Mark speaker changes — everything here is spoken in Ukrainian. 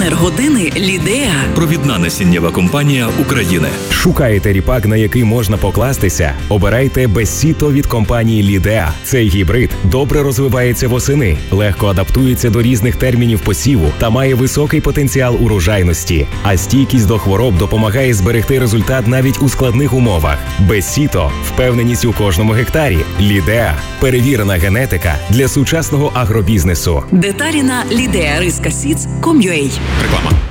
Speaker 1: Енергодини Лідеа.
Speaker 2: Провідна насіннєва компанія України.
Speaker 3: Шукаєте ріпак, на який можна покластися? Обирайте Бессіто від компанії Лідеа. Цей гібрид добре розвивається восени, легко адаптується до різних термінів посіву та має високий потенціал урожайності. А стійкість до хвороб допомагає зберегти результат навіть у складних умовах. Бессіто – впевненість у кожному гектарі. Лідеа – перевірена генетика для сучасного агробізнесу.
Speaker 1: Деталі на lideariskasids.com.ua.
Speaker 2: Реклама.